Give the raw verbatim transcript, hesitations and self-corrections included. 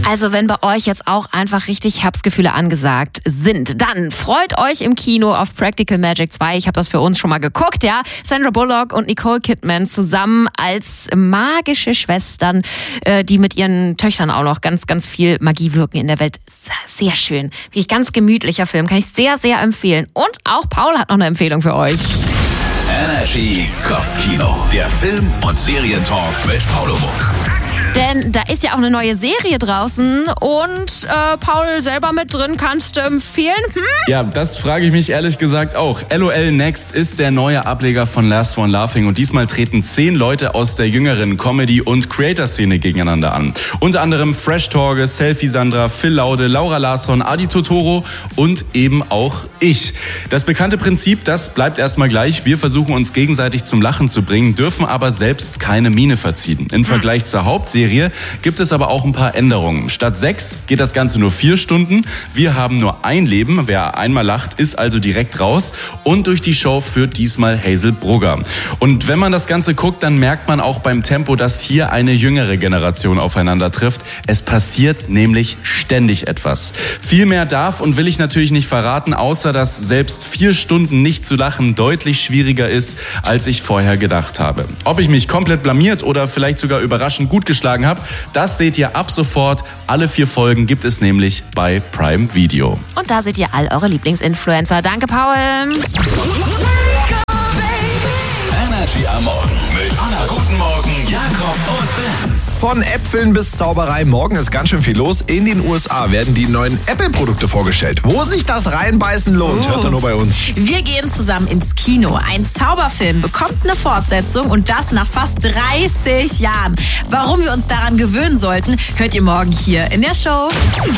Also wenn bei euch jetzt auch einfach richtig Herbstgefühle angesagt sind, dann freut euch im Kino auf Practical Magic zwei. Ich habe das für uns schon mal geguckt, ja. Sandra Bullock und Nicole Kidman zusammen als magische Schwestern, die mit ihren Töchtern auch noch ganz, ganz viel Magie wirken in der Welt. Sehr schön. Wirklich ganz gemütlicher Film. Kann ich sehr, sehr empfehlen. Und auch Paul hat noch eine Empfehlung für euch. Energy Kopfkino. Der Film- und Serientalk mit Paulo Muck. Denn da ist ja auch eine neue Serie draußen und äh, Paul selber mit drin, kannst du empfehlen? Hm? Ja, das frage ich mich ehrlich gesagt auch. LOL Next ist der neue Ableger von Last One Laughing und diesmal treten zehn Leute aus der jüngeren Comedy- und Creator-Szene gegeneinander an. Unter anderem Fresh Torge, Selfie Sandra, Phil Laude, Laura Larsson, Adi Totoro und eben auch ich. Das bekannte Prinzip, das bleibt erstmal gleich. Wir versuchen uns gegenseitig zum Lachen zu bringen, dürfen aber selbst keine Miene verziehen. Im Vergleich zur Hauptserie gibt es aber auch ein paar Änderungen. Statt sechs geht das Ganze nur vier Stunden. Wir haben nur ein Leben. Wer einmal lacht, ist also direkt raus. Und durch die Show führt diesmal Hazel Brugger. Und wenn man das Ganze guckt, dann merkt man auch beim Tempo, dass hier eine jüngere Generation aufeinander trifft. Es passiert nämlich ständig etwas. Viel mehr darf und will ich natürlich nicht verraten, außer dass selbst vier Stunden nicht zu lachen deutlich schwieriger ist, als ich vorher gedacht habe. Ob ich mich komplett blamiert oder vielleicht sogar überraschend gut geschlagen habe, das seht ihr ab sofort. Alle vier Folgen gibt es nämlich bei Prime Video. Und da seht ihr all eure Lieblingsinfluencer. Danke, Paul. Energy am Morgen mit Anna. Guten Morgen, Jakob und Ben. Von Äpfeln bis Zauberei, morgen ist ganz schön viel los. In den U S A werden die neuen Apple-Produkte vorgestellt. Wo sich das Reinbeißen lohnt, Oh. hört ihr nur bei uns. Wir gehen zusammen ins Kino. Ein Zauberfilm bekommt eine Fortsetzung und das nach fast dreißig Jahren. Warum wir uns daran gewöhnen sollten, hört ihr morgen hier in der Show.